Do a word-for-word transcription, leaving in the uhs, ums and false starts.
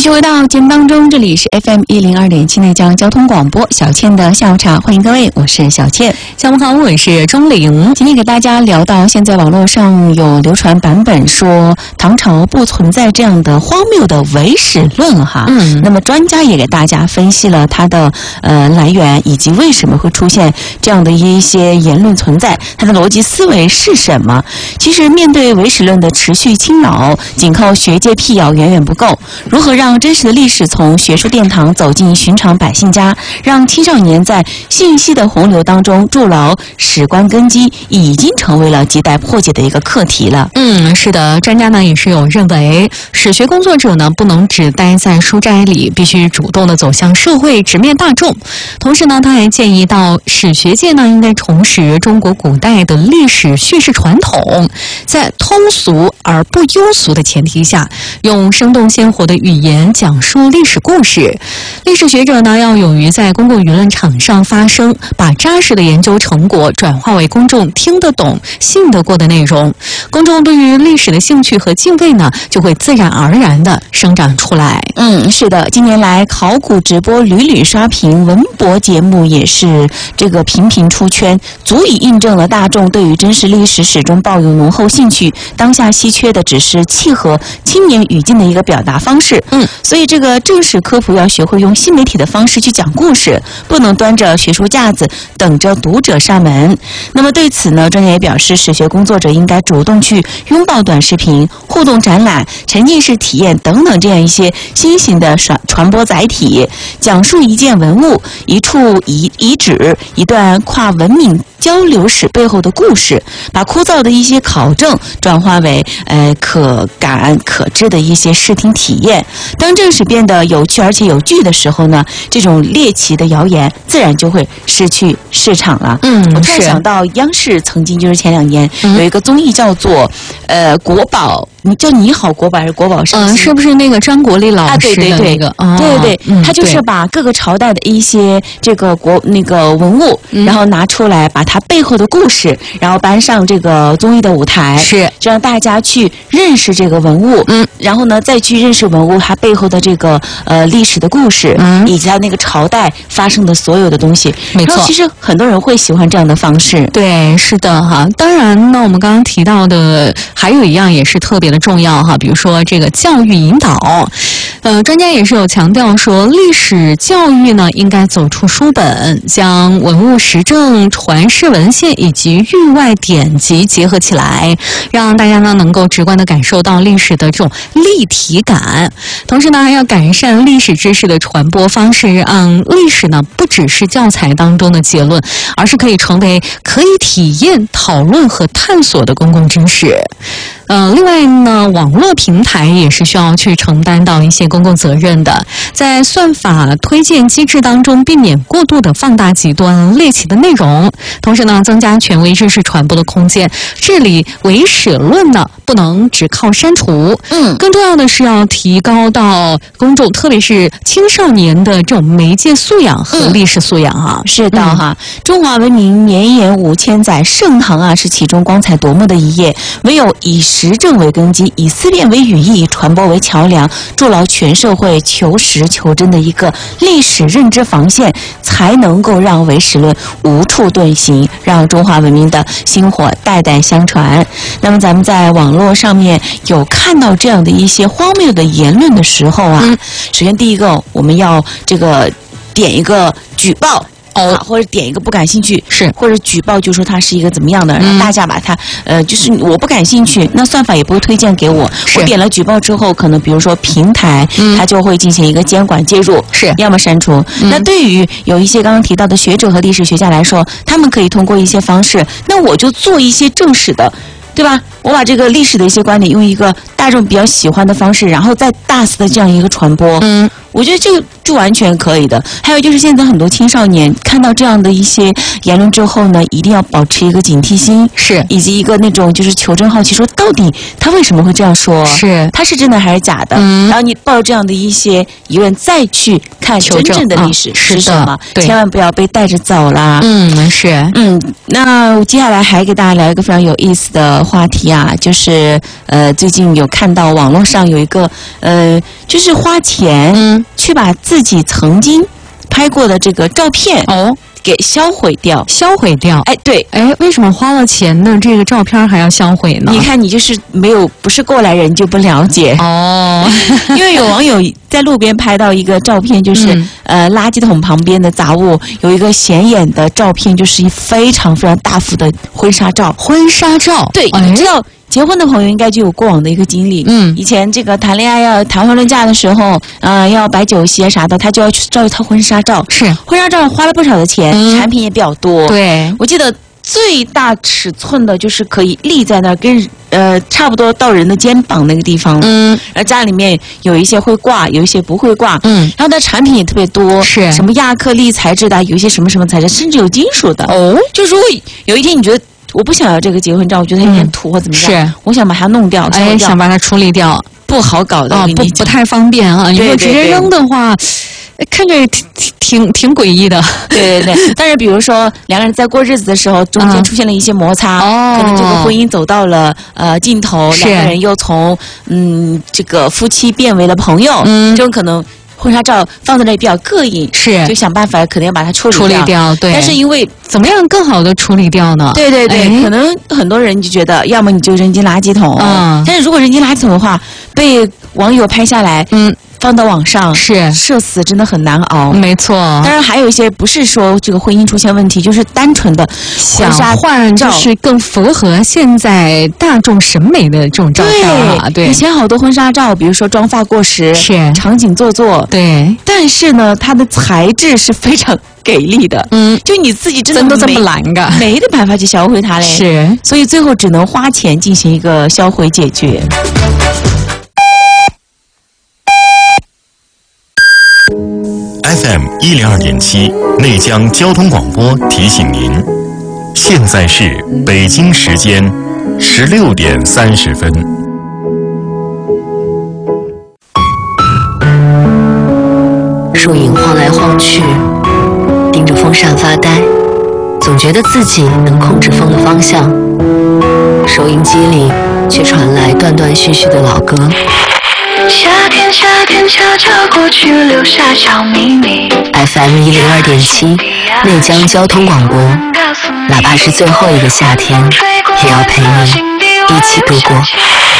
续回到节目当中，这里是 F M 一零二点七内江交通广播，小倩的下午茶，欢迎各位，我是小倩。 下午好，我是钟玲。 今天给大家聊到，现在网络上有流传版本说唐朝不存在这样的荒谬的伪史论哈。嗯，那么专家也给大家分析了它的呃来源以及为什么会出现这样的一些言论存在，它的逻辑思维是什么？其实面对伪史论的持续侵扰，仅靠学界辟谣远远不够，如何让真实的历史从学术殿堂走进寻常百姓家，让青少年在信息的洪流当中筑牢史观根基，已经成为了亟待破解的一个课题了。 嗯，是的，专家呢也是有认为，史学工作者呢不能只待在书斋里，必须主动的走向社会，直面大众。同时呢，他还建议到史学界呢应该重拾中国古代的历史叙事传统，在通俗而不庸俗的前提下，用生动鲜活的语言讲述历史故事。历史学者呢要勇于在公共舆论场上发声，把扎实的研究成果转化为公众听得懂、信得过的内容。公众对于历史的兴趣和敬畏呢，就会自然而然地生长出来。 嗯，是的，近年来考古直播屡屡刷屏，文博节目也是这个频频出圈，足以印证了大众对于真实历史始终抱有浓厚兴趣。当下稀缺的只是契合青年语境的一个表达方式。嗯，所以这个正史科普要学会用新媒体的方式去讲故事，不能端着学术架子等着读者上门。那么对此呢，专家也表示，史学工作者应该主动去拥抱短视频、互动展览、沉浸式体验等等这样一些新型的传传播载体，讲述一件文物、一处遗遗址、一段跨文明交流史背后的故事，把枯燥的一些考证转化为呃可感可知的一些视听体验。当正史变得有趣而且有据的时候呢，这种猎奇的谣言自然就会失去市场了。嗯，我突然想到央视曾经就是前两年有一个综艺叫做呃国宝，你叫你好国宝还是国宝上嗯，是不是那个张国立老师的那个？ 啊、对对 对, 对, 对, 对、嗯，他就是把各个朝代的一些这个国那个文物、嗯，然后拿出来，把它背后的故事，然后搬上这个综艺的舞台， 是就让大家去认识这个文物，嗯，然后呢再去认识文物它背后的这个呃历史的故事，嗯，以及它那个朝代发生的所有的东西。 没错， 其实很多人会喜欢这样的方式。 对，是的哈。当然呢，我们刚刚提到的还有一样也是特别的重要哈，比如说这个教育引导。呃，专家也是有强调说，历史教育呢应该走出书本，将文物实证、传世文献以及域外典籍结合起来，让大家呢能够直观地感受到历史的这种立体感。同时呢，还要改善历史知识的传播方式，让历史呢不只是教材当中的结论，而是可以成为可以体验、讨论和探索的公共知识。呃，另外呢，网络平台也是需要去承担到一些公共责任的，在算法推荐机制当中，避免过度的放大极端猎奇的内容，同时呢，增加权威知识传播的空间。治理伪史论呢，不能只靠删除，嗯，更重要的是要提高到公众，特别是青少年的这种媒介素养和历史素养哈。 嗯、是的哈、嗯，中华文明绵延五千载，盛唐啊是其中光彩夺目的一页，唯有以实证为根基，以思辨为语义，以传播为桥梁，筑牢全社会求实求真的一个历史认知防线，才能够让伪史论无处遁形，让中华文明的薪火代代相传。那么咱们在网络上面有看到这样的一些荒谬的言论的时候啊，嗯、首先第一个我们要这个点一个举报。哦，或者点一个不感兴趣， 是或者举报就说它是一个怎么样的，让大家把它呃，就是我不感兴趣，那算法也不会推荐给我。我点了举报之后，可能比如说平台、嗯、它就会进行一个监管介入， 是要么删除、嗯。那对于有一些刚刚提到的学者和历史学家来说，他们可以通过一些方式，那我就做一些正史的，对吧？我把这个历史的一些观点用一个大众比较喜欢的方式，然后再大肆的这样一个传播。嗯。 我觉得这个就完全可以的。还有就是现在很多青少年看到这样的一些言论之后呢，一定要保持一个警惕心， 是以及一个那种就是求真好奇，说到底他为什么会这样说？ 是他是真的还是假的？嗯，然后你抱着这样的一些疑问再去看真正的历史是什么， 嗯、 千万不要被带着走啦。 嗯，是嗯，那接下来还给大家聊一个非常有意思的话题啊，就是呃，最近有看到网络上有一个呃，就是花钱嗯去把自己曾经拍过的这个照片哦给销毁掉， 销毁掉。 哎，对， 哎，为什么花了钱呢？这个照片还要销毁呢？ 你看，你就是没有不是过来人就不了解哦。 因为有网友在路边拍到一个照片，就是、嗯、呃垃圾桶旁边的杂物有一个显眼的照片，就是一非常非常大幅的婚纱照。 婚纱照， 对，哎、你知道。结婚的朋友应该就有过往的一个经历，嗯，以前这个谈恋爱要谈婚论嫁的时候，呃，要摆酒席啥的，他就要去照一套婚纱照， 是婚纱照花了不少的钱，嗯、产品也比较多， 对， 我记得最大尺寸的就是可以立在那儿，跟呃差不多到人的肩膀那个地方，嗯，然后家里面有一些会挂，有一些不会挂，嗯，然后它产品也特别多， 是什么亚克力材质的，有一些什么什么材质，甚至有金属的，哦，就如果有一天你觉得。我不想要这个结婚照，我觉得它有点土或怎么样， 是我想把它弄掉， 哎，想把它处理掉， 不好搞的， 啊、不不太方便啊。如果直接扔的话，看着挺挺挺诡异的。 对对对，但是比如说两个人在过日子的时候，中间出现了一些摩擦，哦、可能这个婚姻走到了呃尽头，两个人又从嗯这个夫妻变为了朋友，嗯，这种可能。婚纱照放在那里比较膈应， 是就想办法可能要把它处理掉。处理掉，对。 但是因为怎么样更好的处理掉呢？ 对对对，哎、可能很多人就觉得，要么你就扔进垃圾桶，嗯。但是如果扔进垃圾桶的话，被网友拍下来，嗯。放到网上是社死真的很难熬， 没错。 当然还有一些不是说这个婚姻出现问题，就是单纯的想换就是更符合现在大众审美的这种照片啊。对， 以前好多婚纱照，比如说妆发过时， 是场景做作， 对。 但是呢，它的材质是非常给力的，嗯，就你自己真的真都这么懒个， 没的办法去销毁它嘞。 是， 所以最后只能花钱进行一个销毁解决。 F M 一零二点七内江交通广播提醒您，现在是北京时间十六点三十分。 树影晃来晃去，盯着风扇发呆，总觉得自己能控制风的方向。收音机里却传来断断续续的老歌。夏天，夏天悄悄过去，留下小秘密。F M 一零二点七，内江交通广播，哪怕是最后一个夏天，也要陪你一起度过。